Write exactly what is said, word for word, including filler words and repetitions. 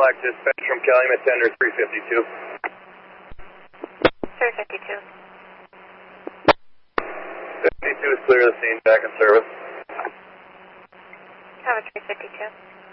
Cadillac dispatch from Calumet Tender three fifty-two. three fifty-two. fifty-two is clear of the scene, back in service. Have a three fifty-two.